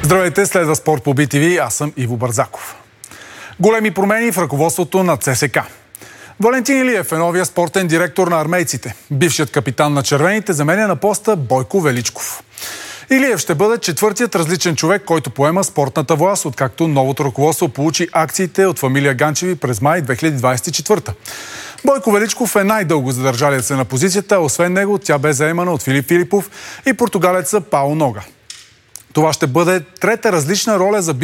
Здравейте, следва Спорт по BTV, аз съм Иво Бързаков. Големи промени в ръководството на ЦСКА. Валентин Илиев е новия спортен директор на армейците. Бившият капитан на червените заменя на поста Бойко Величков. Илиев ще бъде четвъртият различен човек, който поема спортната власт, откакто новото ръководство получи акциите от фамилия Ганчеви през май 2024. Бойко Величков е най-дълго задържалият се на позицията, освен него тя бе заемана от Филип Филипов и португалеца Пао Нога. Това ще бъде трета различна роля за